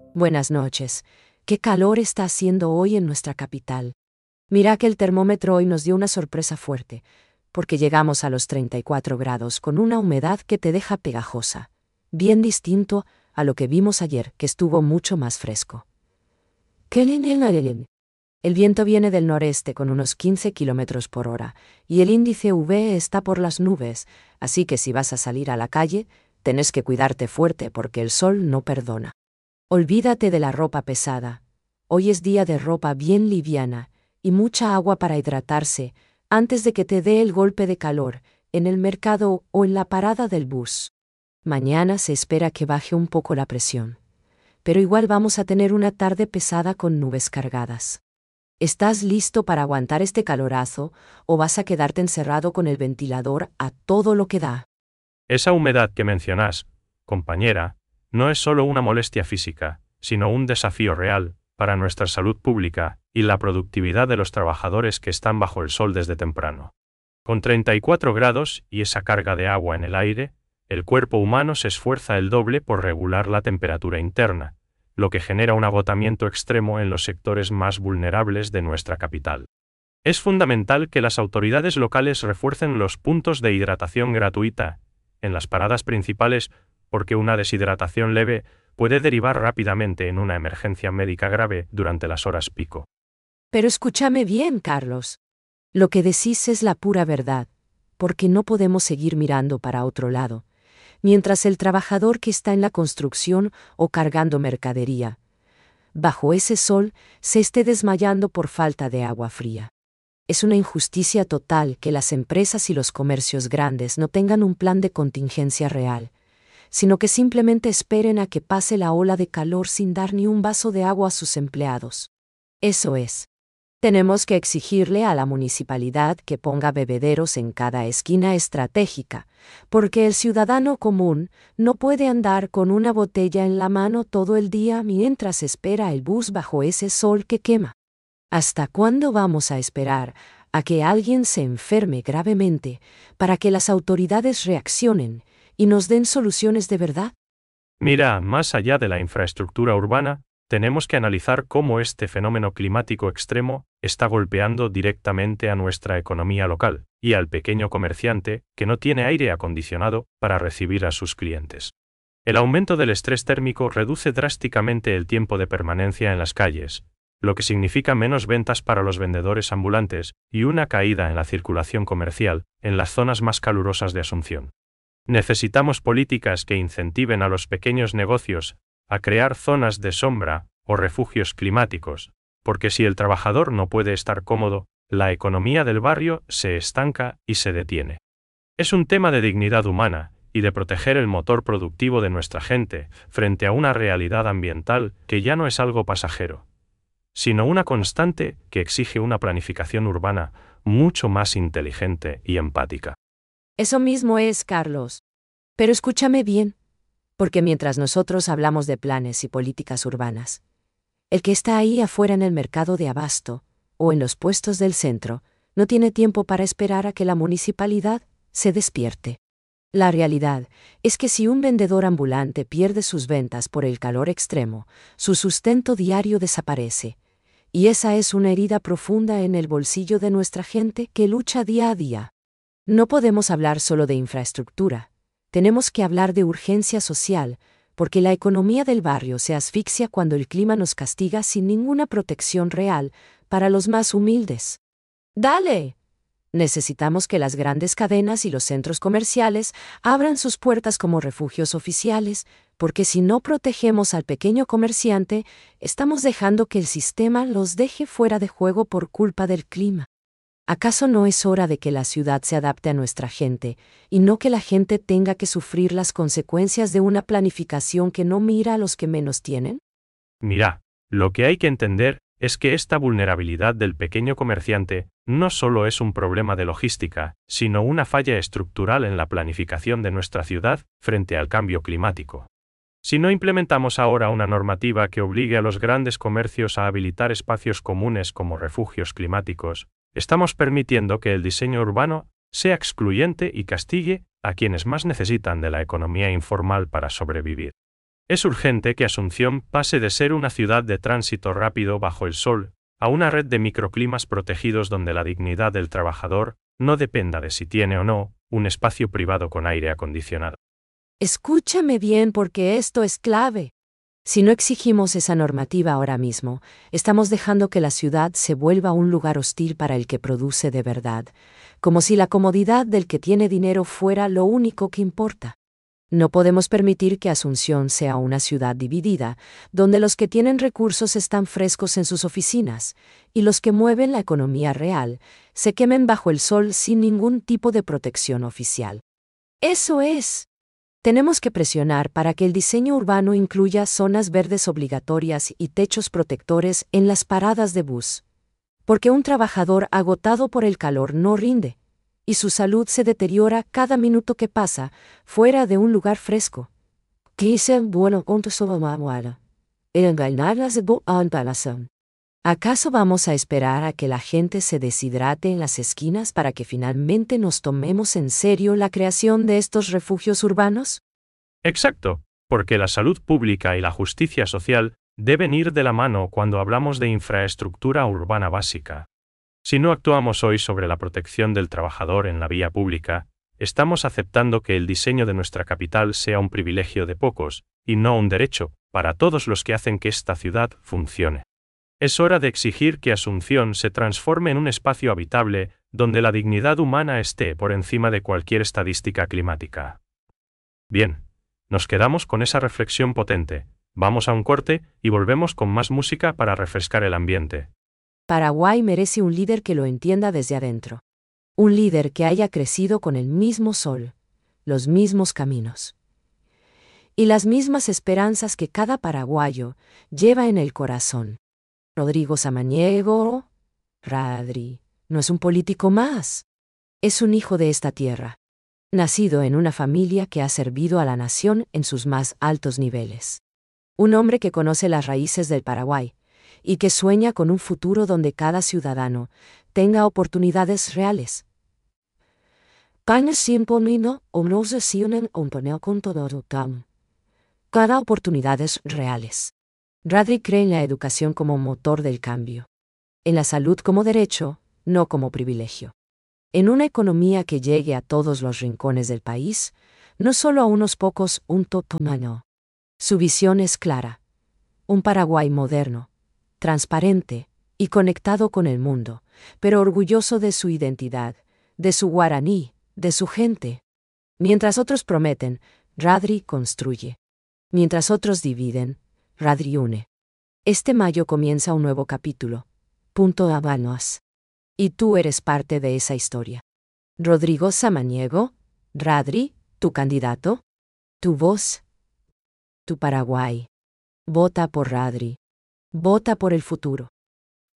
Buenas noches. ¿Qué calor está haciendo hoy en nuestra capital? Mira que el termómetro hoy nos dio una sorpresa fuerte, porque llegamos a los 34 grados con una humedad que te deja pegajosa, bien distinto a lo que vimos ayer, que estuvo mucho más fresco. El viento viene del noreste con unos 15 kilómetros por hora, y el índice UV está por las nubes, así que si vas a salir a la calle, tenés que cuidarte fuerte porque el sol no perdona. Olvídate de la ropa pesada. Hoy es día de ropa bien liviana y mucha agua para hidratarse antes de que te dé el golpe de calor en el mercado o en la parada del bus. Mañana se espera que baje un poco la presión, pero igual vamos a tener una tarde pesada con nubes cargadas. ¿Estás listo para aguantar este calorazo o vas a quedarte encerrado con el ventilador a todo lo que da? Esa humedad que mencionas, compañera, no es solo una molestia física, sino un desafío real para nuestra salud pública y la productividad de los trabajadores que están bajo el sol desde temprano. Con 34 grados y esa carga de agua en el aire, el cuerpo humano se esfuerza el doble por regular la temperatura interna, lo que genera un agotamiento extremo en los sectores más vulnerables de nuestra capital. Es fundamental que las autoridades locales refuercen los puntos de hidratación gratuita en las paradas principales, porque una deshidratación leve puede derivar rápidamente en una emergencia médica grave durante las horas pico. Pero escúchame bien, Carlos. Lo que decís es la pura verdad, porque no podemos seguir mirando para otro lado, mientras el trabajador que está en la construcción o cargando mercadería, bajo ese sol, se esté desmayando por falta de agua fría. Es una injusticia total que las empresas y los comercios grandes no tengan un plan de contingencia real, sino que simplemente esperen a que pase la ola de calor sin dar ni un vaso de agua a sus empleados. Eso es. Tenemos que exigirle a la municipalidad que ponga bebederos en cada esquina estratégica, porque el ciudadano común no puede andar con una botella en la mano todo el día mientras espera el bus bajo ese sol que quema. ¿Hasta cuándo vamos a esperar a que alguien se enferme gravemente para que las autoridades reaccionen y nos den soluciones de verdad? Mira, más allá de la infraestructura urbana, tenemos que analizar cómo este fenómeno climático extremo está golpeando directamente a nuestra economía local y al pequeño comerciante que no tiene aire acondicionado para recibir a sus clientes. El aumento del estrés térmico reduce drásticamente el tiempo de permanencia en las calles, lo que significa menos ventas para los vendedores ambulantes y una caída en la circulación comercial en las zonas más calurosas de Asunción. Necesitamos políticas que incentiven a los pequeños negocios a crear zonas de sombra o refugios climáticos, porque si el trabajador no puede estar cómodo, la economía del barrio se estanca y se detiene. Es un tema de dignidad humana y de proteger el motor productivo de nuestra gente frente a una realidad ambiental que ya no es algo pasajero, sino una constante que exige una planificación urbana mucho más inteligente y empática. Eso mismo es, Carlos. Pero escúchame bien, porque mientras nosotros hablamos de planes y políticas urbanas, el que está ahí afuera en el mercado de abasto o en los puestos del centro no tiene tiempo para esperar a que la municipalidad se despierte. La realidad es que si un vendedor ambulante pierde sus ventas por el calor extremo, su sustento diario desaparece, y esa es una herida profunda en el bolsillo de nuestra gente que lucha día a día. No podemos hablar solo de infraestructura, tenemos que hablar de urgencia social, porque la economía del barrio se asfixia cuando el clima nos castiga sin ninguna protección real para los más humildes. ¡Dale! Necesitamos que las grandes cadenas y los centros comerciales abran sus puertas como refugios oficiales, porque si no protegemos al pequeño comerciante, estamos dejando que el sistema los deje fuera de juego por culpa del clima. ¿Acaso no es hora de que la ciudad se adapte a nuestra gente, y no que la gente tenga que sufrir las consecuencias de una planificación que no mira a los que menos tienen? Mira, lo que hay que entender es que esta vulnerabilidad del pequeño comerciante no solo es un problema de logística, sino una falla estructural en la planificación de nuestra ciudad frente al cambio climático. Si no implementamos ahora una normativa que obligue a los grandes comercios a habilitar espacios comunes como refugios climáticos, estamos permitiendo que el diseño urbano sea excluyente y castigue a quienes más necesitan de la economía informal para sobrevivir. Es urgente que Asunción pase de ser una ciudad de tránsito rápido bajo el sol a una red de microclimas protegidos donde la dignidad del trabajador no dependa de si tiene o no un espacio privado con aire acondicionado. Escúchame bien porque esto es clave. Si no exigimos esa normativa ahora mismo, estamos dejando que la ciudad se vuelva un lugar hostil para el que produce de verdad, como si la comodidad del que tiene dinero fuera lo único que importa. No podemos permitir que Asunción sea una ciudad dividida, donde los que tienen recursos están frescos en sus oficinas, y los que mueven la economía real se quemen bajo el sol sin ningún tipo de protección oficial. Eso es. Tenemos que presionar para que el diseño urbano incluya zonas verdes obligatorias y techos protectores en las paradas de bus. Porque un trabajador agotado por el calor no rinde, y su salud se deteriora cada minuto que pasa fuera de un lugar fresco. ¿Acaso vamos a esperar a que la gente se deshidrate en las esquinas para que finalmente nos tomemos en serio la creación de estos refugios urbanos? Exacto, porque la salud pública y la justicia social deben ir de la mano cuando hablamos de infraestructura urbana básica. Si no actuamos hoy sobre la protección del trabajador en la vía pública, estamos aceptando que el diseño de nuestra capital sea un privilegio de pocos, y no un derecho, para todos los que hacen que esta ciudad funcione. Es hora de exigir que Asunción se transforme en un espacio habitable donde la dignidad humana esté por encima de cualquier estadística climática. Bien, nos quedamos con esa reflexión potente. Vamos a un corte y volvemos con más música para refrescar el ambiente. Paraguay merece un líder que lo entienda desde adentro. Un líder que haya crecido con el mismo sol, los mismos caminos y las mismas esperanzas que cada paraguayo lleva en el corazón. Rodrigo Samaniego, Radri, no es un político más. Es un hijo de esta tierra, nacido en una familia que ha servido a la nación en sus más altos niveles. Un hombre que conoce las raíces del Paraguay y que sueña con un futuro donde cada ciudadano tenga oportunidades reales. Cada oportunidades reales. Radri cree en la educación como motor del cambio. En la salud como derecho, no como privilegio. En una economía que llegue a todos los rincones del país, no solo a unos pocos, un totomano. Su visión es clara. Un Paraguay moderno, transparente y conectado con el mundo, pero orgulloso de su identidad, de su guaraní, de su gente. Mientras otros prometen, Radri construye. Mientras otros dividen, Radri une. Este mayo comienza un nuevo capítulo. Habanos. Y tú eres parte de esa historia. Rodrigo Samaniego, Radri, tu candidato, tu voz, tu Paraguay. Vota por Radri. Vota por el futuro.